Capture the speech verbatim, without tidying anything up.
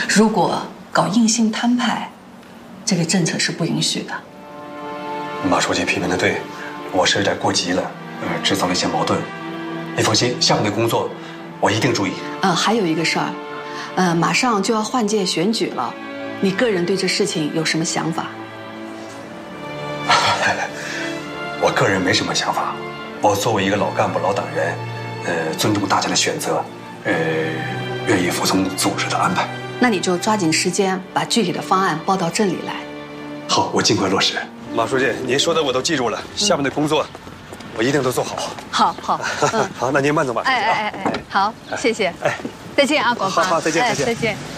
如果搞硬性摊派，这个政策是不允许的。 马书记批评的对，我是有点过激了，呃，制造了一些矛盾。你放心，下面的工作我一定注意。 呃，还有一个事儿，呃，马上就要换届选举了，你个人对这事情有什么想法？ 我个人没什么想法，我作为一个老干部、老党员，呃，尊重大家的选择，呃，愿意服从组织的安排。 那你就抓紧时间把具体的方案报到镇里来。 好，我尽快落实。马书记，您说的我都记住了，下面的工作我一定都做好。 好好， 嗯、好，那您慢走，马书记。 哎哎哎哎，好，谢谢。哎，再见啊，广华。 好好，再见，再见， 再见。